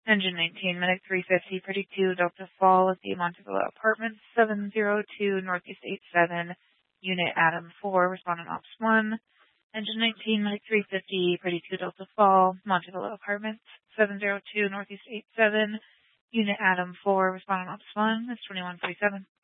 Engine 19, Medic 350, Pretty 2, Delta Fall at the Montevilla Apartments, 702, Northeast 87, Unit Adam 4, Respondent Ops 1. Engine 19, Medic 350, Pretty 2, Delta Fall, Montevilla Apartments, 702, Northeast 87, Unit Adam 4, Respondent Ops 1, that's 2147.